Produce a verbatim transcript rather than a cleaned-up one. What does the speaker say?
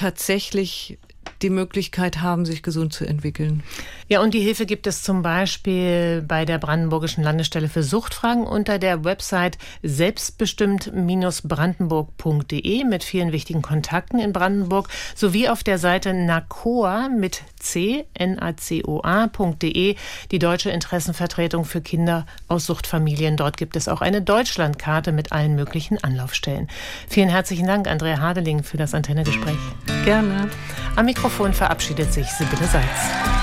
tatsächlich die Möglichkeit haben, sich gesund zu entwickeln. Ja, und die Hilfe gibt es zum Beispiel bei der Brandenburgischen Landesstelle für Suchtfragen unter der Website selbstbestimmt brandenburg punkt de mit vielen wichtigen Kontakten in Brandenburg sowie auf der Seite nacoa mit C, N A C O A.de, die Deutsche Interessenvertretung für Kinder aus Suchtfamilien. Dort gibt es auch eine Deutschlandkarte mit allen möglichen Anlaufstellen. Vielen herzlichen Dank, Andrea Hadeling, für das Antenne-Gespräch. Gerne. Am Mikrofon verabschiedet sich Sibylle Seitz.